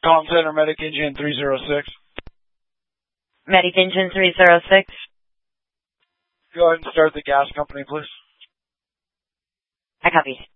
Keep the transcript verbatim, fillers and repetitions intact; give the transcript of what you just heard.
Comm Center, Medic Engine three zero six. Medic Engine three zero six. Go ahead and start the gas company, please. I copy.